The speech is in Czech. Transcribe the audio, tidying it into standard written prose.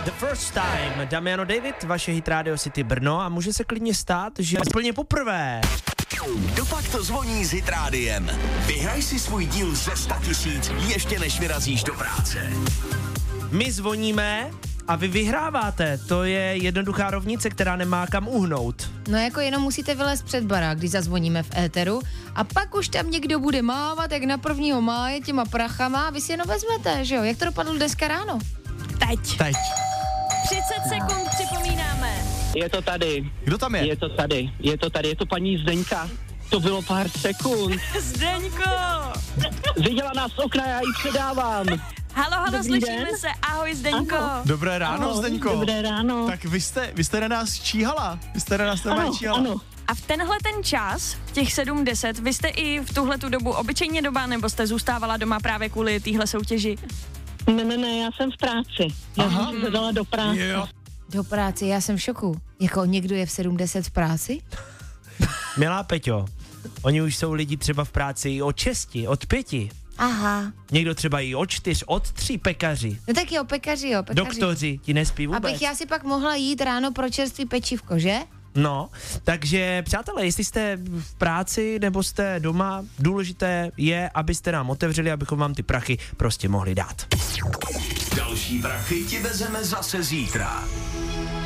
The First Time, Damiano David, vaše Hit Radio City Brno a může se klidně stát, že úplně poprvé. Dopak to zvoní s Hit Rádiem. Vyhraj si svůj díl ze 100 000 ještě než vyrazíš do práce. My zvoníme a vy vyhráváte. To je jednoduchá rovnice, která nemá kam uhnout. No jako jenom musíte vylézt před barák, když zazvoníme v éteru a pak už tam někdo bude mávat, jak na 1. máje těma prachama a vy si jenom vezmete, že jo? Jak to dopadlo dneska ráno? Teď. 30 sekund připomínáme. Je to tady. Kdo tam je? Je to tady, je to paní Zdeňka. To bylo pár sekund. Zdeňko! Viděla nás z okna, já jí předávám. Halo, Dobrý slyšíme den. se, ahoj Zdeňko. Dobré ráno, Ahoj, Zdeňko. Dobré ráno. Tak vy jste na nás číhala. Vy jste na nás normálně číhala. Ano. A v tenhle ten čas, těch 7:10, vy jste i v tuhletu dobu obyčejně doma, nebo jste zůstávala doma právě kvůli téhle soutěži? Ne, já jsem v práci. Já jsem se dala do práce. Jo. Do práce, já jsem v šoku. Jako někdo je v 7:10 v práci? Milá Peťo, oni už jsou lidi třeba v práci i od 6, od 5. Aha. Někdo třeba i od 4, od 3 pekaři. No tak jo, pekaři. Doktoři, ti nespí vůbec. Abych já si pak mohla jít ráno pro čerstvý pečívko, že? No, takže přátelé, jestli jste v práci nebo jste doma, důležité je, abyste nám otevřeli, abychom vám ty prachy prostě mohli dát. Další prachy ti vezeme zase zítra.